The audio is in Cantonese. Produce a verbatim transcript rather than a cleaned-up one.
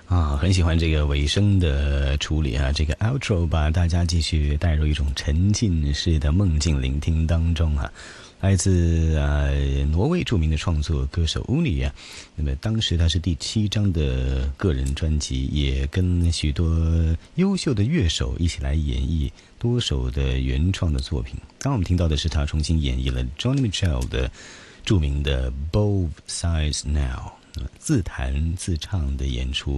啊，很喜欢这个尾声的处理啊，这个 outro 把大家继续带入一种沉浸式的梦境聆听当中啊。来自呃挪威著名的创作歌手乌尼啊，那么当时他是第七张的个人专辑，也跟许多优秀的乐手一起来演绎多首的原创的作品。刚刚我们听到的是他重新演绎了 Johnny Mitchell 的著名的 Both Sides Now， 自弹自唱的演出。